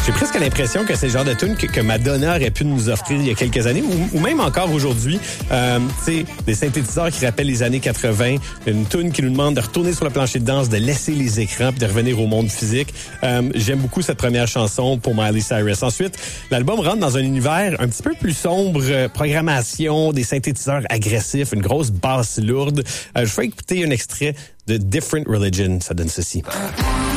J'ai presque l'impression que c'est le genre de tune que Madonna aurait pu nous offrir il y a quelques années, ou même encore aujourd'hui. Tu sais, des synthétiseurs qui rappellent les années 80, une tune qui nous demande de retourner sur le plancher de danse, de laisser les écrans puis de revenir au monde physique. J'aime beaucoup cette première chanson pour Miley Cyrus. Ensuite, l'album rentre dans un univers un petit peu plus sombre, programmation, des synthétiseurs agressifs, une grosse basse lourde. Je fais écouter un extrait de Different Religion, ça donne ceci.